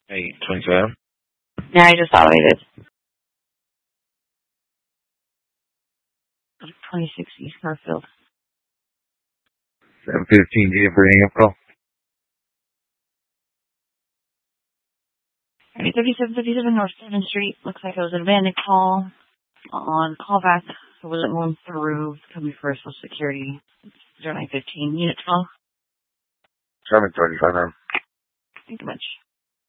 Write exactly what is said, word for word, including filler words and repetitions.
eight twenty-seven. Yeah, I just saw what it is. twenty-six East Garfield. seven fifteen, do you have any info? thirty-seven fifty-seven North seventh Street. Looks like it was an abandoned call on callback. So was it one through coming for Social Security? zero nine fifteen, Unit twelve. seven thirty-five. Thank you much.